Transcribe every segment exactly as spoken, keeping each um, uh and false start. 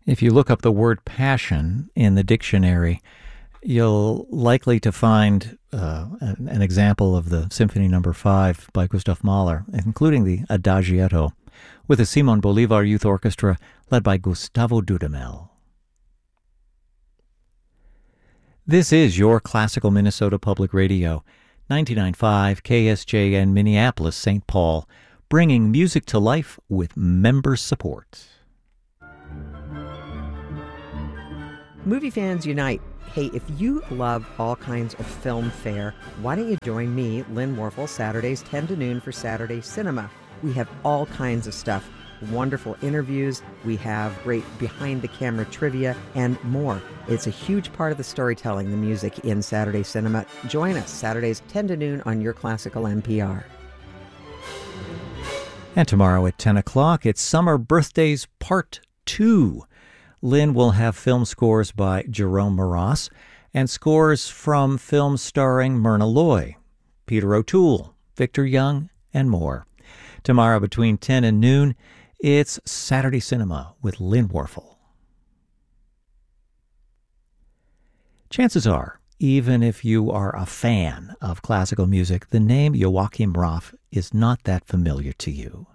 If you look up the word passion in the dictionary, you'll likely to find uh, an, an example of the Symphony Number Five by Gustav Mahler, including the Adagietto, with the Simon Bolivar Youth Orchestra led by Gustavo Dudamel. This is your Classical Minnesota Public Radio, ninety-nine point five K S J N Minneapolis, Saint Paul, bringing music to life with member support. Movie fans unite. Hey, if you love all kinds of film fare, why don't you join me, Lynn Warfel, Saturdays ten to noon for Saturday Cinema. We have all kinds of stuff, wonderful interviews, we have great behind-the-camera trivia, and more. It's a huge part of the storytelling, the music in Saturday Cinema. Join us Saturdays ten to noon on your classical N P R. And tomorrow at ten o'clock, it's Summer Birthdays Part two. Lynn will have film scores by Jerome Maras and scores from films starring Myrna Loy, Peter O'Toole, Victor Young, and more. Tomorrow between ten and noon, it's Saturday Cinema with Lynn Warfel. Chances are, even if you are a fan of classical music, the name Joachim Raff is not that familiar to you.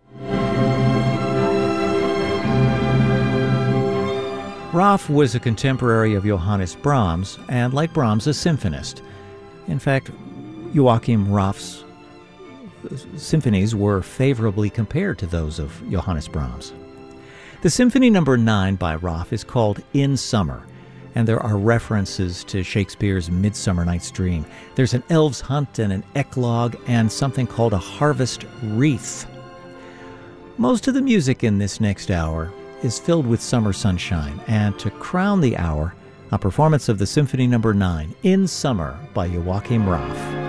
Raff was a contemporary of Johannes Brahms, and like Brahms, a symphonist. In fact, Joachim Raff's symphonies were favorably compared to those of Johannes Brahms. The Symphony Number nine by Raff is called In Summer, and there are references to Shakespeare's Midsummer Night's Dream. There's an elf's hunt and an eclogue and something called a harvest wreath. Most of the music in this next hour is filled with summer sunshine, and to crown the hour, a performance of the Symphony Number nine, In Summer by Joachim Raff.